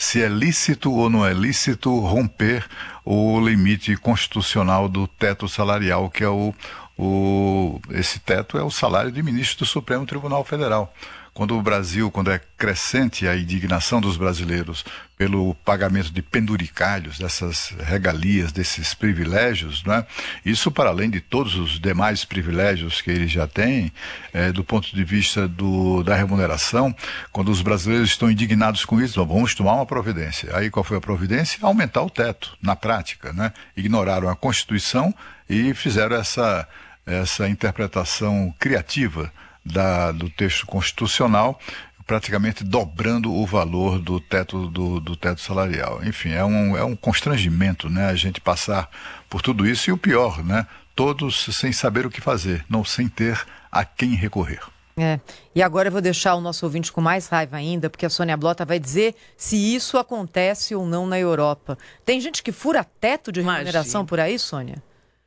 se é lícito ou não é lícito romper o limite constitucional do teto salarial, que é esse teto é o salário de ministro do Supremo Tribunal Federal. Quando é crescente a indignação dos brasileiros pelo pagamento de penduricalhos, dessas regalias, desses privilégios, não é? Isso para além de todos os demais privilégios que eles já têm, do ponto de vista da remuneração, quando os brasileiros estão indignados com isso, vamos tomar uma providência. Aí qual foi a providência? Aumentar o teto, na prática, né? Ignoraram a Constituição e fizeram essa interpretação criativa do texto constitucional, praticamente dobrando o valor do teto salarial. Enfim, é um constrangimento, né, a gente passar por tudo isso, e o pior, né, todos sem saber o que fazer, sem ter a quem recorrer. E agora eu vou deixar o nosso ouvinte com mais raiva ainda, porque a Sônia Blota vai dizer se isso acontece ou não na Europa. Tem gente que fura teto de remuneração por aí, Sônia?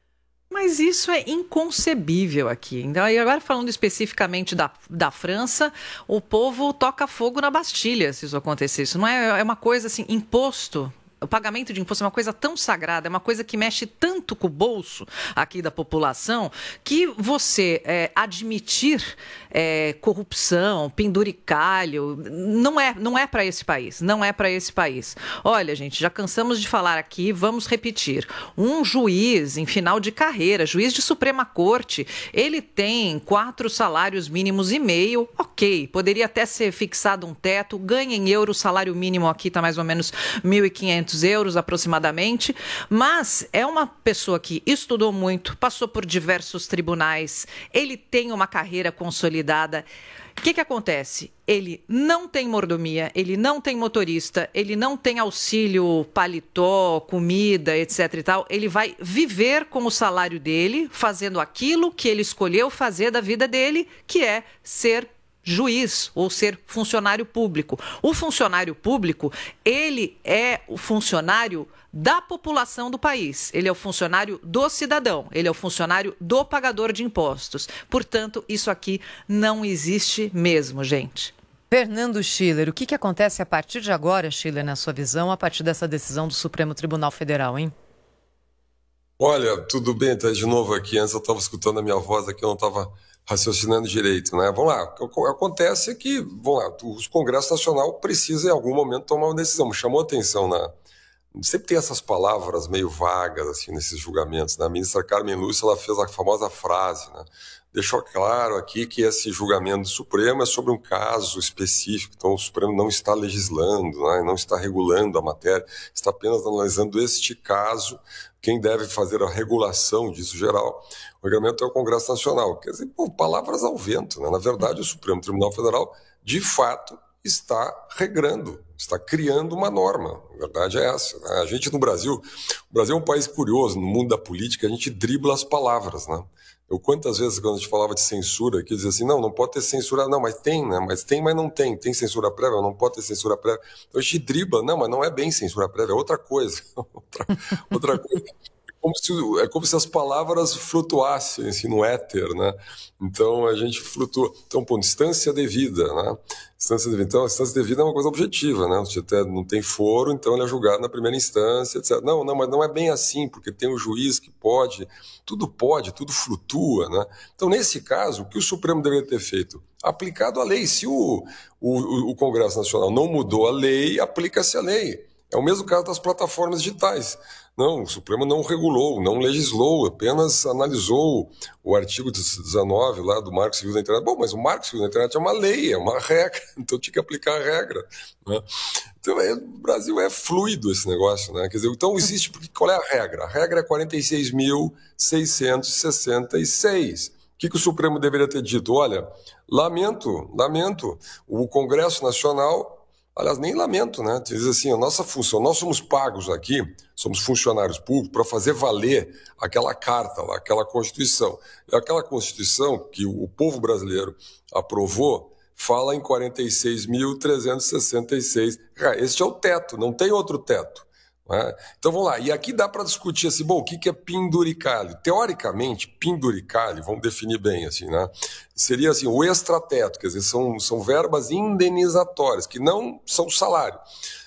Mas isso é inconcebível aqui. Então, e agora falando especificamente da França, o povo toca fogo na Bastilha se isso acontecer. Isso não é uma coisa assim, imposto. O pagamento de imposto é uma coisa tão sagrada, é uma coisa que mexe tanto com o bolso aqui da população, que você admitir corrupção, penduricalho, não é para esse país, não é para esse país. Olha, gente, já cansamos de falar aqui, vamos repetir. Um juiz em final de carreira, juiz de Suprema Corte, ele tem 4 salários mínimos e meio, ok, poderia até ser fixado um teto, ganha em euros, o salário mínimo aqui está mais ou menos 1.500 euros aproximadamente, mas é uma pessoa que estudou muito, passou por diversos tribunais, ele tem uma carreira consolidada. O que acontece? Ele não tem mordomia, ele não tem motorista, ele não tem auxílio paletó, comida, etc. e tal. Ele vai viver com o salário dele, fazendo aquilo que ele escolheu fazer da vida dele, que é ser juiz ou ser funcionário público. O funcionário público, ele é o funcionário da população do país. Ele é o funcionário do cidadão, ele é o funcionário do pagador de impostos. Portanto, isso aqui não existe mesmo, gente. Fernando Schiller, o que acontece a partir de agora, Schiller, na sua visão, a partir dessa decisão do Supremo Tribunal Federal, hein? Olha, tudo bem, tá de novo aqui. Antes eu estava escutando a minha voz aqui, eu não estava raciocinando direito, né? Vamos lá, o que acontece é que, o Congresso Nacional precisa em algum momento tomar uma decisão. Me chamou a atenção, sempre tem essas palavras meio vagas assim nesses julgamentos, né? A ministra Carmen Lúcia, ela fez a famosa frase, né? Deixou claro aqui que esse julgamento do Supremo é sobre um caso específico, então o Supremo não está legislando, né? Não está regulando a matéria, está apenas analisando este caso. Quem deve fazer a regulação disso geral, o regulamento é o Congresso Nacional. Quer dizer, palavras ao vento, né? Na verdade, o Supremo Tribunal Federal, de fato, está regrando, está criando uma norma. A verdade é essa, né? A gente no Brasil, o Brasil é um país curioso, no mundo da política, a gente dribla as palavras, né? Quantas vezes, quando a gente falava de censura, que dizia assim, não pode ter censura, não, mas tem, né? Mas tem, mas não tem. Tem censura prévia, não pode ter censura prévia. Então a gente dribla, não, mas não é bem censura prévia, é outra coisa. outra coisa. É como se as palavras flutuassem assim, no éter, né? Então a gente flutua. Então, instância devida, né? Então, a instância devida é uma coisa objetiva, né? Você até não tem foro, então ele é julgado na primeira instância, etc. Não, mas não é bem assim, porque tem um juiz que pode, tudo flutua, né? Então, nesse caso, o que o Supremo deveria ter feito? Aplicado a lei. Se o Congresso Nacional não mudou a lei, aplica-se a lei. É o mesmo caso das plataformas digitais. Não, o Supremo não regulou, não legislou, apenas analisou o artigo 19 lá do Marco Civil da Internet. Bom, mas o Marco Civil da Internet é uma lei, é uma regra, então tinha que aplicar a regra, né? Então, o Brasil é fluido esse negócio, né? Quer dizer, então existe, porque qual é a regra? A regra é 46.666. O que o Supremo deveria ter dito? Olha, lamento, o Congresso Nacional... Aliás, nem lamento, né? Diz assim, a nossa função, nós somos pagos aqui, somos funcionários públicos para fazer valer aquela carta lá, aquela Constituição. E aquela Constituição que o povo brasileiro aprovou fala em 46.366. Este é o teto, não tem outro teto. Né? Então vamos lá, e aqui dá para discutir assim, bom, o que é penduricalho? Teoricamente, penduricalho, vamos definir bem assim, né? Seria assim, o extrateto, quer dizer, são verbas indenizatórias, que não são salário.